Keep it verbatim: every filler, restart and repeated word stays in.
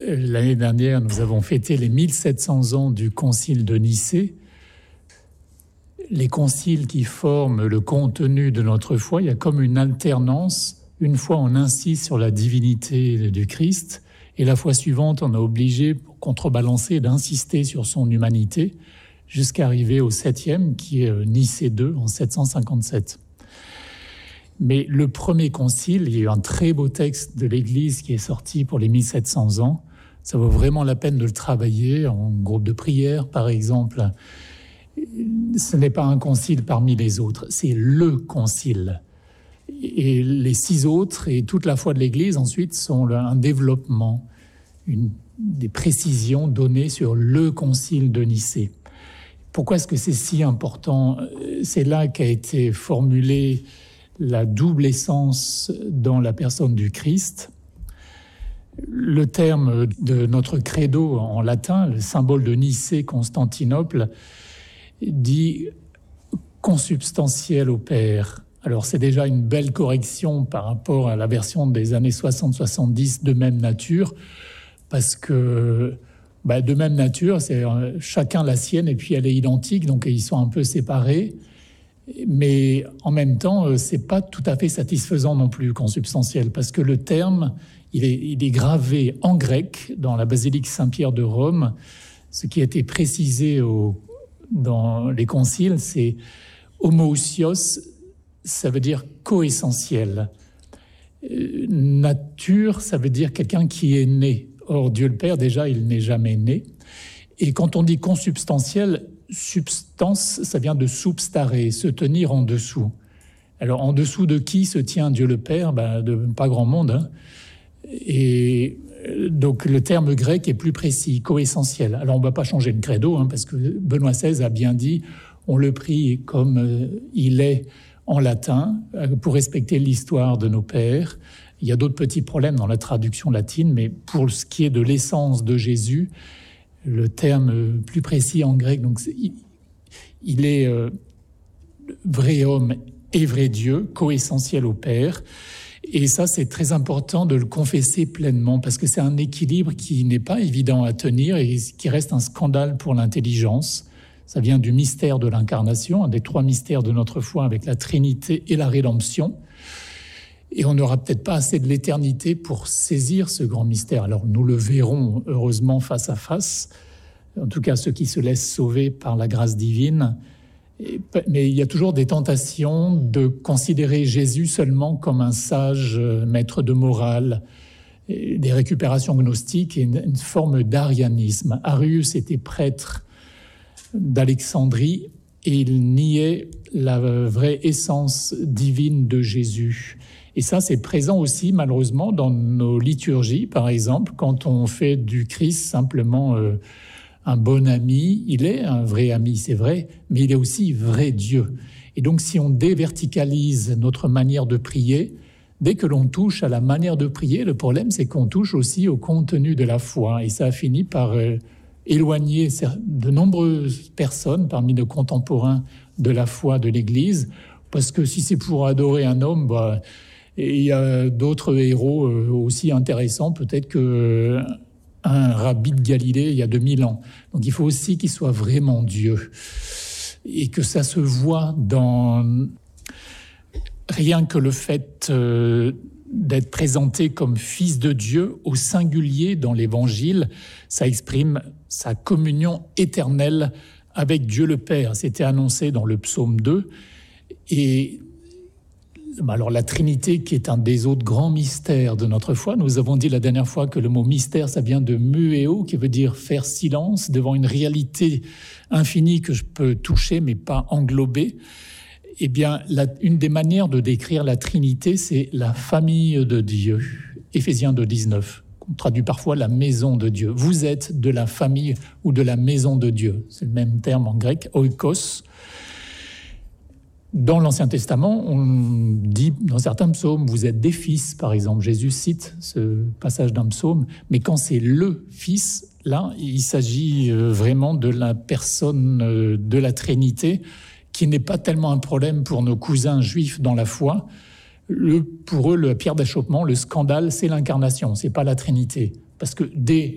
L'année dernière, nous avons fêté les mille sept cents ans du concile de Nicée. Les conciles qui forment le contenu de notre foi, il y a comme une alternance. Une fois, on insiste sur la divinité du Christ, et la fois suivante, on est obligé, pour contrebalancer, d'insister sur son humanité, jusqu'à arriver au septième, qui est Nicée deux, en sept cent cinquante-sept. Mais le premier concile, il y a eu un très beau texte de l'Église qui est sorti pour les mille sept cents ans. Ça vaut vraiment la peine de le travailler en groupe de prière, par exemple. Ce n'est pas un concile parmi les autres, c'est le concile. Et les six autres et toute la foi de l'Église, ensuite, sont un développement, une, des précisions données sur le concile de Nicée. Pourquoi est-ce que c'est si important ? C'est là qu'a été formulée la double essence dans la personne du Christ. Le terme de notre credo en latin, le symbole de Nicée, Constantinople, dit consubstantiel au Père. Alors c'est déjà une belle correction par rapport à la version des années soixante soixante-dix de même nature, parce que bah, de même nature, c'est chacun la sienne et puis elle est identique, donc ils sont un peu séparés. Mais en même temps, c'est pas tout à fait satisfaisant non plus, consubstantiel, parce que le terme, il est, il est gravé en grec dans la basilique Saint-Pierre de Rome. Ce qui a été précisé au, dans les conciles, c'est homoousios, ça veut dire coessentiel. Nature, ça veut dire quelqu'un qui est né. Or, Dieu le Père, déjà, il n'est jamais né. Et quand on dit consubstantiel, substance, ça vient de substare, se tenir en dessous. Alors, en dessous de qui se tient Dieu le Père ? Ben, de pas grand monde. Hein. Et donc, le terme grec est plus précis, coessentiel. Alors, on ne va pas changer le credo, hein, parce que Benoît seize a bien dit, on le prie comme euh, il est en latin, euh, pour respecter l'histoire de nos pères. Il y a d'autres petits problèmes dans la traduction latine, mais pour ce qui est de l'essence de Jésus, le terme plus précis en grec, donc il est euh, vrai homme et vrai Dieu, coessentiel au Père. Et ça, c'est très important de le confesser pleinement, parce que c'est un équilibre qui n'est pas évident à tenir et qui reste un scandale pour l'intelligence. Ça vient du mystère de l'incarnation, un des trois mystères de notre foi avec la Trinité et la rédemption. Et on n'aura peut-être pas assez de l'éternité pour saisir ce grand mystère. Alors nous le verrons heureusement face à face, en tout cas ceux qui se laissent sauver par la grâce divine. Mais il y a toujours des tentations de considérer Jésus seulement comme un sage maître de morale, des récupérations gnostiques et une forme d'arianisme. Arius était prêtre d'Alexandrie et il niait la vraie essence divine de Jésus. Et ça, c'est présent aussi, malheureusement, dans nos liturgies. Par exemple, quand on fait du Christ simplement euh, un bon ami, il est un vrai ami, c'est vrai, mais il est aussi vrai Dieu. Et donc, si on déverticalise notre manière de prier, dès que l'on touche à la manière de prier, le problème, c'est qu'on touche aussi au contenu de la foi. Et ça a fini par euh, éloigner de nombreuses personnes parmi nos contemporains de la foi de l'Église, parce que si c'est pour adorer un homme, bah, et il y a d'autres héros aussi intéressants, peut-être qu'un rabbi de Galilée il y a deux mille ans. Donc il faut aussi qu'il soit vraiment Dieu. Et que ça se voit dans rien que le fait d'être présenté comme fils de Dieu au singulier dans l'Évangile, ça exprime sa communion éternelle avec Dieu le Père. C'était annoncé dans le psaume deux. Et alors la Trinité, qui est un des autres grands mystères de notre foi, nous avons dit la dernière fois que le mot mystère, ça vient de muéo, qui veut dire faire silence devant une réalité infinie que je peux toucher mais pas englober. Eh bien, la, une des manières de décrire la Trinité, c'est la famille de Dieu. Éphésiens deux dix-neuf, on traduit parfois la maison de Dieu. Vous êtes de la famille ou de la maison de Dieu. C'est le même terme en grec, oikos. Dans l'Ancien Testament, on dit dans certains psaumes, vous êtes des fils, par exemple. Jésus cite ce passage d'un psaume, mais quand c'est le fils, là, il s'agit vraiment de la personne de la Trinité, qui n'est pas tellement un problème pour nos cousins juifs dans la foi. Le, pour eux, la pierre d'achoppement, le scandale, c'est l'incarnation, c'est pas la Trinité. Parce que dès